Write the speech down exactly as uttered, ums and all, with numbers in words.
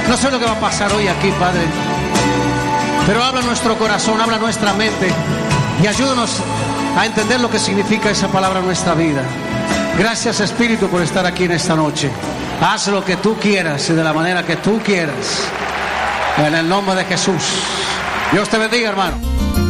No sé lo que va a pasar hoy aquí, Padre, pero habla nuestro corazón, habla nuestra mente y ayúdanos a entender lo que significa esa palabra en nuestra vida. Gracias, Espíritu, por estar aquí en esta noche. Haz lo que tú quieras y de la manera que tú quieras. En el nombre de Jesús. Dios te bendiga, hermano.